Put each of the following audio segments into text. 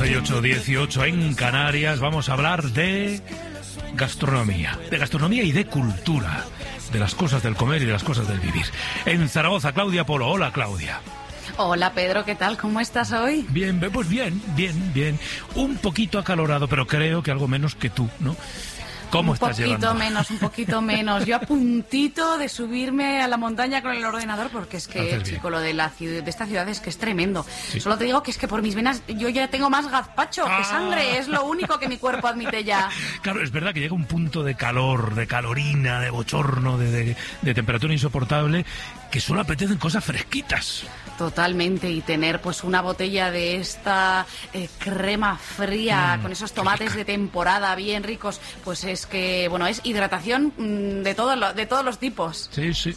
12:08, en Canarias. Vamos a hablar de gastronomía y de cultura, de las cosas del comer y de las cosas del vivir. En Zaragoza, Claudia Polo. Hola, Claudia. Hola, Pedro, ¿qué tal? ¿Cómo estás hoy? Bien, pues bien. Un poquito acalorado, pero creo que algo menos que tú, ¿no? ¿Cómo estás llevando? Un poquito menos. Yo a puntito de subirme a la montaña con el ordenador, porque es que, chico, lo de esta ciudad es que es tremendo. Sí. Solo te digo que es que por mis venas yo ya tengo más gazpacho que sangre. Es lo único que mi cuerpo admite ya. Claro, es verdad que llega un punto de calor, de calorina, de bochorno, de temperatura insoportable, que solo apetecen cosas fresquitas. Totalmente, y tener pues una botella de esta crema fría con esos tomates de temporada bien ricos, pues es que, bueno, es hidratación de todos los tipos. Sí.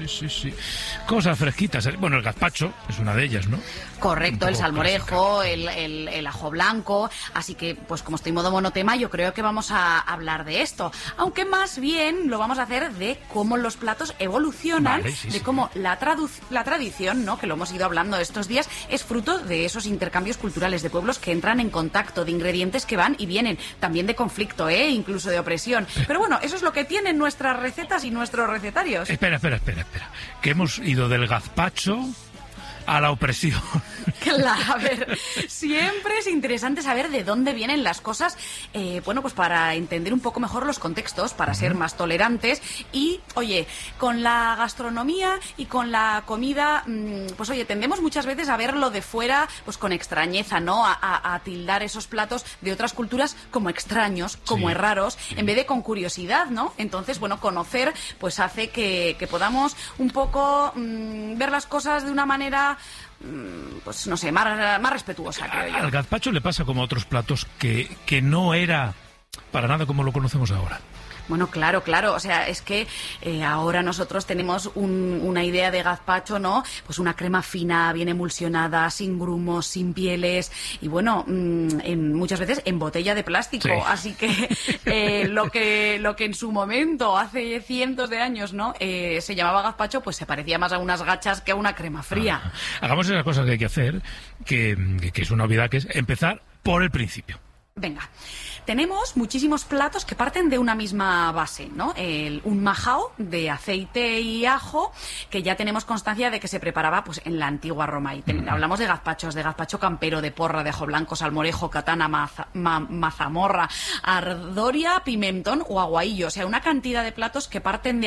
Cosas fresquitas. Bueno, el gazpacho es una de ellas, ¿no? Correcto, el salmorejo, el ajo blanco. Así que, pues como estoy modo monotema, yo creo que vamos a hablar de esto. Aunque más bien lo vamos a hacer de cómo los platos evolucionan, de cómo la tradición, ¿no?, que lo hemos ido hablando estos días, es fruto de esos intercambios culturales de pueblos que entran en contacto, de ingredientes que van y vienen, también de conflicto, incluso de opresión. Pero bueno, eso es lo que tienen nuestras recetas y nuestros recetarios. Espera. Que hemos ido del gazpacho a la opresión. Claro, a ver, siempre es interesante saber de dónde vienen las cosas, bueno, pues para entender un poco mejor los contextos, para ser más tolerantes. Y, oye, con la gastronomía y con la comida, pues oye, tendemos muchas veces a verlo de fuera, pues con extrañeza, ¿no? A tildar esos platos de otras culturas como extraños, como raros, en vez de con curiosidad, ¿no? Entonces, bueno, conocer, pues hace que podamos un poco ver las cosas de una manera, pues no sé, más respetuosa, creo yo. Al gazpacho le pasa como a otros platos que no era para nada como lo conocemos ahora. Bueno, claro. O sea, es que ahora nosotros tenemos una idea de gazpacho, ¿no? Pues una crema fina, bien emulsionada, sin grumos, sin pieles y, bueno, muchas veces en botella de plástico. Sí. Así que lo que en su momento, hace cientos de años, ¿no?, se llamaba gazpacho, pues se parecía más a unas gachas que a una crema fría. Hagamos esas cosas que hay que hacer, que es una obviedad, que es empezar por el principio. Venga, tenemos muchísimos platos que parten de una misma base, ¿no? Un majao de aceite y ajo, que ya tenemos constancia de que se preparaba pues en la antigua Roma. Y hablamos de gazpacho campero, de porra, de ajo blanco, salmorejo, katana, mazamorra, ardoria, pimentón o aguaillo. O sea, una cantidad de platos que parten de